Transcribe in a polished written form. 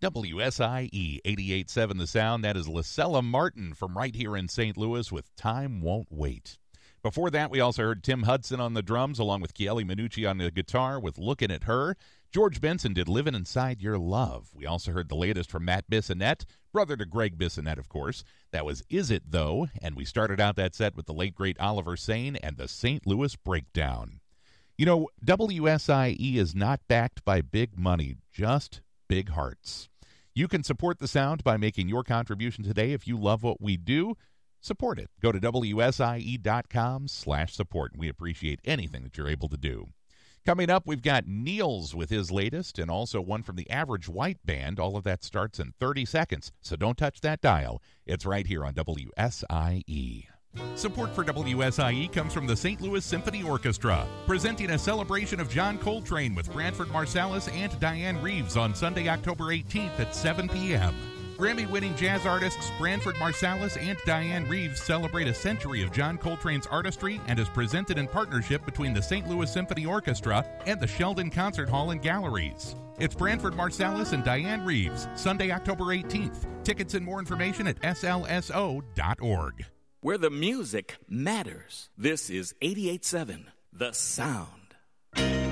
WSIE 88.7 The Sound. That is Lacella Martin from right here in St. Louis with Time Won't Wait. Before that, we also heard Tim Hudson on the drums along with Chieli Minucci on the guitar with Lookin' at Her. George Benson did Livin' Inside Your Love. We also heard the latest from Matt Bissonette, brother to Greg Bissonette, of course. That was Is It Though? And we started out that set with the late, great Oliver Sane and the St. Louis Breakdown. You know, WSIE is not backed by big money, just big hearts. You can support the sound by making your contribution today. If you love what we do, support it. Go to WSIE.com/support. We appreciate anything that you're able to do. Coming up, we've got Niels with his latest and also one from the Average White Band. All of that starts in 30 seconds, so don't touch that dial. It's right here on WSIE. Support for WSIE comes from the St. Louis Symphony Orchestra, presenting a celebration of John Coltrane with Branford Marsalis and Diane Reeves on Sunday, October 18th at 7 p.m. Grammy-winning jazz artists Branford Marsalis and Diane Reeves celebrate a century of John Coltrane's artistry and is presented in partnership between the St. Louis Symphony Orchestra and the Sheldon Concert Hall and Galleries. It's Branford Marsalis and Diane Reeves, Sunday, October 18th. Tickets and more information at slso.org. Where the music matters. This is 88.7 The Sound.